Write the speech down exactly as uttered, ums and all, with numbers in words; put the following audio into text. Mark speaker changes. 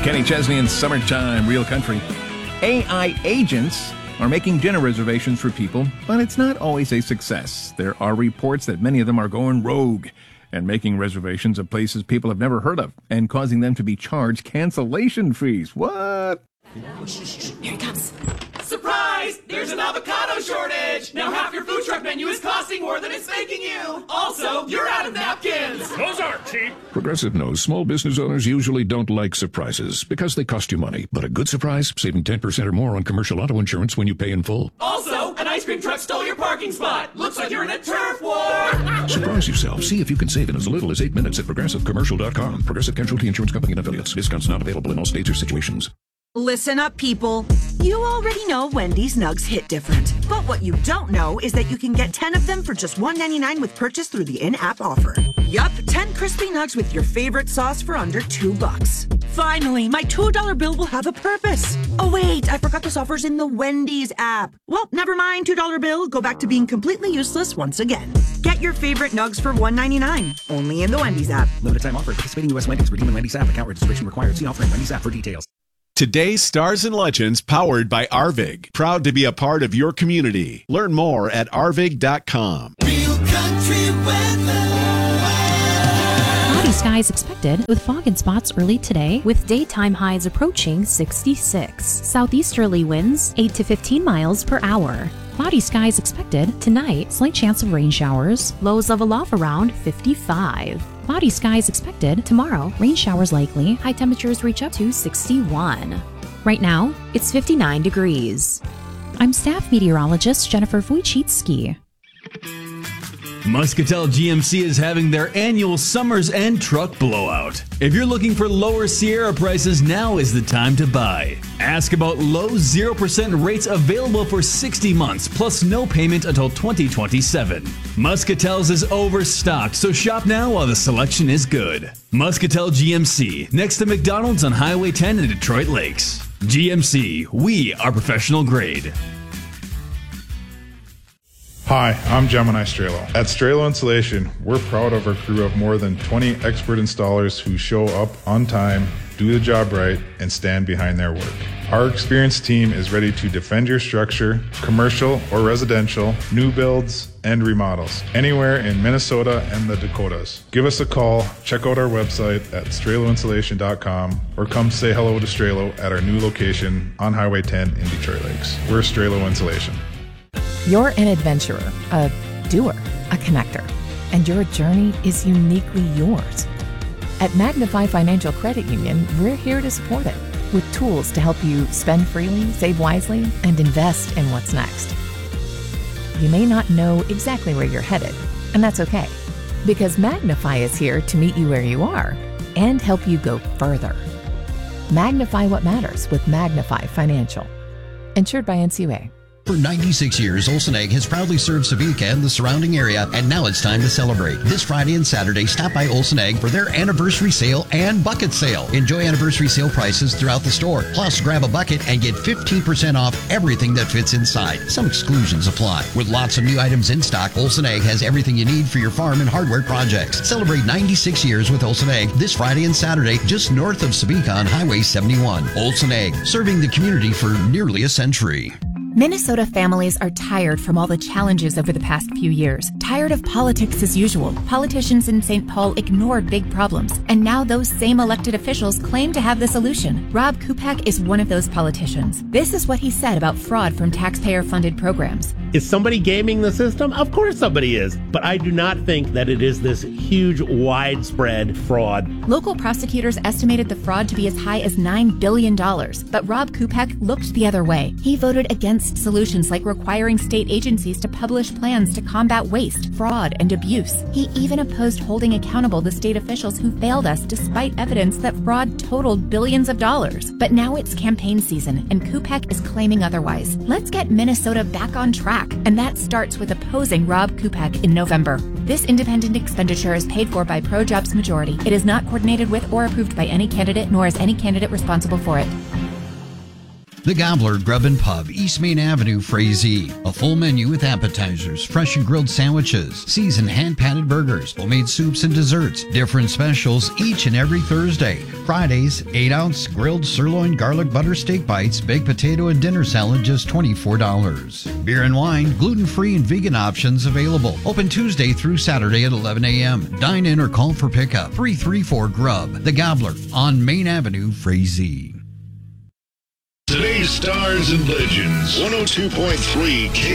Speaker 1: Kenny Chesney in Summertime, Real Country. A I agents are making dinner reservations for people, but it's not always a success. There are reports that many of them are going rogue and making reservations of places people have never heard of and causing them to be charged cancellation fees. What?
Speaker 2: Here he comes. Surprise! There's an avocado shortage! Now half your food truck menu is costing more than it's making you! Also, you're out of napkins!
Speaker 3: Those aren't cheap!
Speaker 4: Progressive knows small business owners usually don't like surprises because they cost you money. But a good surprise, saving ten percent or more on commercial auto insurance when you pay in full.
Speaker 2: Also, an ice cream truck stole your parking spot! Looks like you're in a turf war!
Speaker 4: Surprise yourself. See if you can save in as little as eight minutes at progressive commercial dot com. Progressive Casualty Insurance Company and affiliates. Discounts not available in all states or situations.
Speaker 5: Listen up, people. You already know Wendy's Nugs hit different. But what you don't know is that you can get ten of them for just one ninety-nine with purchase through the in-app offer. Yup, ten crispy nugs with your favorite sauce for under two bucks. Finally, my two dollar bill will have a purpose. Oh wait, I forgot this offer's in the Wendy's app. Well, never mind, two dollar bill. Go back to being completely useless once again. Get your favorite nugs for one ninety-nine, only in the Wendy's app.
Speaker 6: Limited time offer. Participating U S Wendy's. Redeem in Wendy's app. Account registration required. See offer in Wendy's app for details.
Speaker 7: Today's Stars and Legends powered by Arvig. Proud to be a part of your community. Learn more at arvig dot com.
Speaker 8: Real country weather.
Speaker 9: Cloudy skies expected with fog and spots early today with daytime highs approaching sixty-six. Southeasterly winds eight to fifteen miles per hour. Cloudy skies expected tonight. Slight chance of rain showers. Lows level off around fifty-five. Cloudy skies expected tomorrow. Rain showers likely. High temperatures reach up to sixty-one. Right now, it's fifty-nine degrees. I'm staff meteorologist Jennifer Wojcicki.
Speaker 10: Muscatel G M C is having their annual Summer's End Truck Blowout. If you're looking for lower Sierra prices, now is the time to buy. Ask about low zero percent rates available for sixty months, plus no payment until twenty twenty-seven. Muscatel's is overstocked, so shop now while the selection is good. Muscatel G M C, next to McDonald's on Highway ten in Detroit Lakes. G M C, we are professional grade.
Speaker 11: Hi, I'm Gemini Strelo. At Strelo Insulation, we're proud of our crew of more than twenty expert installers who show up on time, do the job right, and stand behind their work. Our experienced team is ready to defend your structure, commercial or residential, new builds, and remodels, anywhere in Minnesota and the Dakotas. Give us a call, check out our website at strelo insulation dot com, or come say hello to Strelo at our new location on Highway ten in Detroit Lakes. We're Strelo Insulation.
Speaker 12: You're an adventurer, a doer, a connector, and your journey is uniquely yours. At Magnify Financial Credit Union, we're here to support it with tools to help you spend freely, save wisely, and invest in what's next. You may not know exactly where you're headed, and that's okay, because Magnify is here to meet you where you are and help you go further. Magnify what matters with Magnify Financial. Insured by N C U A.
Speaker 13: For ninety-six years, Olsen Egg has proudly served Sabika and the surrounding area, and now it's time to celebrate. This Friday and Saturday, stop by Olsen Egg for their anniversary sale and bucket sale. Enjoy anniversary sale prices throughout the store. Plus, grab a bucket and get fifteen percent off everything that fits inside. Some exclusions apply. With lots of new items in stock, Olsen Egg has everything you need for your farm and hardware projects. Celebrate ninety-six years with Olsen Egg this Friday and Saturday, just north of Sabika on Highway seventy-one. Olsen Egg, serving the community for nearly a century.
Speaker 14: Minnesota families are tired from all the challenges over the past few years. Tired of politics as usual. Politicians in Saint Paul ignored big problems, and now those same elected officials claim to have the solution. Rob Kupak is one of those politicians. This is what he said about fraud from taxpayer-funded programs.
Speaker 15: Is somebody gaming the system? Of course somebody is. But I do not think that it is this huge, widespread fraud.
Speaker 14: Local prosecutors estimated the fraud to be as high as nine billion dollars. But Rob Kupak looked the other way. He voted against solutions like requiring state agencies to publish plans to combat waste, fraud, and abuse. He even opposed holding accountable the state officials who failed us despite evidence that fraud totaled billions of dollars. But now it's campaign season, and Kupak is claiming otherwise. Let's get Minnesota back on track, and that starts with opposing Rob Kupak in November. This independent expenditure is paid for by ProJobs Majority. It is not coordinated with or approved by any candidate, nor is any candidate responsible for it.
Speaker 13: The Gobbler Grub and Pub, East Main Avenue, Frazee. A full menu with appetizers, fresh and grilled sandwiches, seasoned hand-patted burgers, homemade soups and desserts. Different specials each and every Thursday. Fridays, eight ounce grilled sirloin garlic butter steak bites, baked potato and dinner salad, just twenty-four dollars. Beer and wine, gluten-free and vegan options available. Open Tuesday through Saturday at eleven a.m. Dine in or call for pickup. three three four Grub. The Gobbler on Main Avenue, Frazee.
Speaker 3: Today's Stars and Legends, one oh two point three K